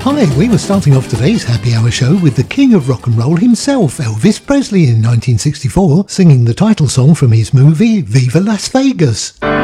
Hi, we were starting off today's Happy Hour show with the king of rock and roll himself, Elvis Presley, in 1964, singing the title song from his movie Viva Las Vegas.